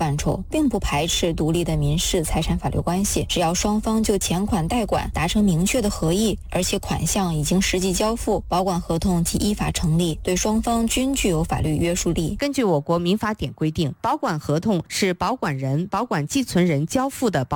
范畴，并不排斥独立的民事财产法律关系，只要双方就钱款代管达成明确的合意，而且款项已经实际交付，保管合同即依法成立，对双方均具有法律约束力。 根据我国民法典规定，保管合同是保管人、保管寄存人交付的保